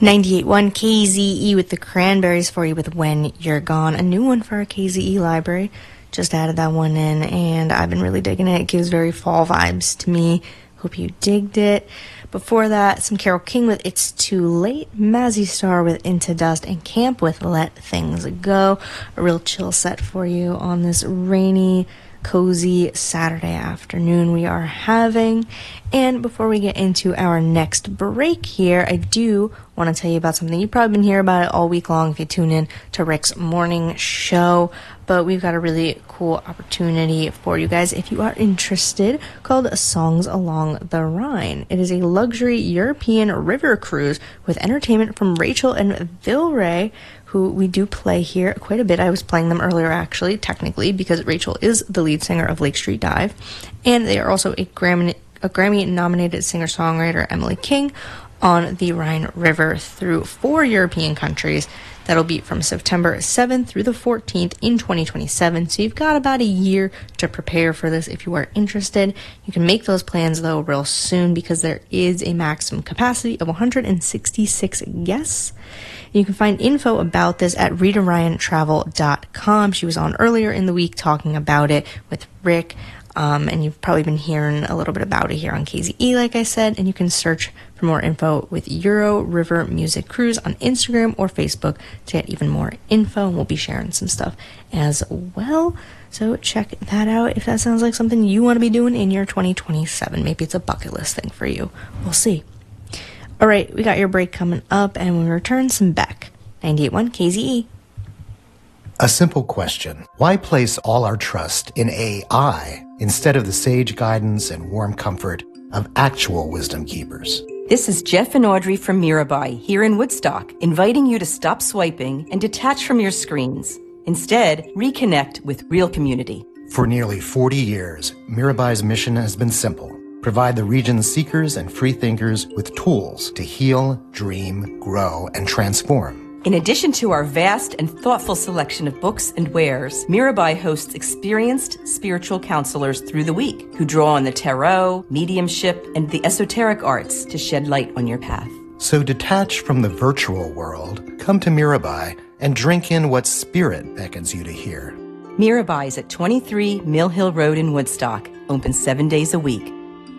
98.1 KZE with the Cranberries for you with When You're Gone. A new one for our KZE library. Just added that one in, and I've been really digging it. It gives very fall vibes to me. Hope you digged it. Before that, some Carole King with It's Too Late, Mazzy Star with Into Dust, and Camp with Let Things Go. A real chill set for you on this rainy, cozy Saturday afternoon we are having. And before we get into our next break here, I do want to tell you about something. You've probably been hearing about it all week long if you tune in to Rick's morning show, but we've got a really cool opportunity for you guys if you are interested, called Songs Along the Rhine. It is a luxury European river cruise with entertainment from Rachel and Vilray, who we do play here quite a bit. I was playing them earlier, actually, technically, because Rachel is the lead singer of Lake Street Dive, and they are also a Grammy-nominated singer-songwriter, Emily King, on the Rhine River through 4 European countries. That'll be from September 7th through the 14th in 2027. So you've got about a year to prepare for this if you are interested. You can make those plans, though, real soon because there is a maximum capacity of 166 guests. You can find info about this at RitaRyanTravel.com. She was on earlier in the week talking about it with Rick. And you've probably been hearing a little bit about it here on KZE, like I said, and you can search for more info with Euro River Music Cruise on Instagram or Facebook to get even more info, and we'll be sharing some stuff as well. So check that out if that sounds like something you want to be doing in your 2027. Maybe it's a bucket list thing for you. We'll see. All right, we got your break coming up, and when we return, some Beck. 98.1 KZE. A simple question. Why place all our trust in AI instead of the sage guidance and warm comfort of actual wisdom keepers? This is Jeff and Audrey from Mirabai here in Woodstock, inviting you to stop swiping and detach from your screens. Instead, reconnect with real community. For nearly 40 years, Mirabai's mission has been simple. Provide the region's seekers and free thinkers with tools to heal, dream, grow, and transform. In addition to our vast and thoughtful selection of books and wares, Mirabai hosts experienced spiritual counselors through the week who draw on the tarot, mediumship, and the esoteric arts to shed light on your path. So detach from the virtual world, come to Mirabai, and drink in what spirit beckons you to hear. Mirabai is at 23 Mill Hill Road in Woodstock, open 7 days a week.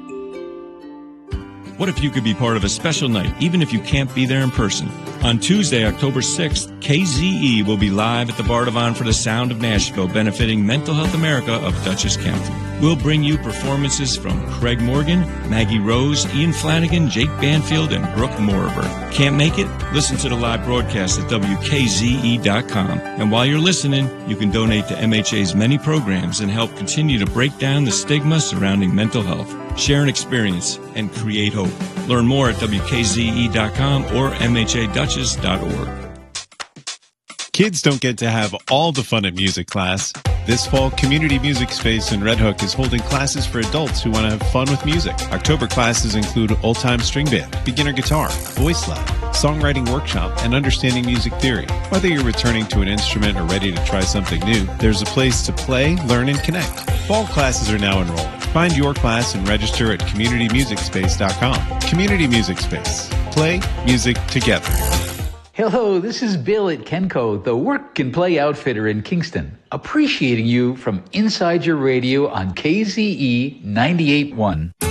What if you could be part of a special night, even if you can't be there in person? On Tuesday, October 6th, KZE will be live at the Bardavon for the Sound of Nashville, benefiting Mental Health America of Dutchess County. We'll bring you performances from Craig Morgan, Maggie Rose, Ian Flanagan, Jake Banfield, and Brooke Moriber. Can't make it? Listen to the live broadcast at WKZE.com. And while you're listening, you can donate to MHA's many programs and help continue to break down the stigma surrounding mental health. Share an experience and create hope. Learn more at WKZE.com or MHADutchess.org. Kids don't get to have all the fun at music class. This fall, Community Music Space in Red Hook is holding classes for adults who want to have fun with music. October classes include old-time string band, beginner guitar, voice lab, songwriting workshop, and understanding music theory. Whether you're returning to an instrument or ready to try something new, there's a place to play, learn, and connect. Fall classes are now enrolling. Find your class and register at communitymusicspace.com. Community Music Space. Play music together. Hello, this is Bill at Kenco, the work and play outfitter in Kingston, appreciating you from inside your radio on KZE 98.1.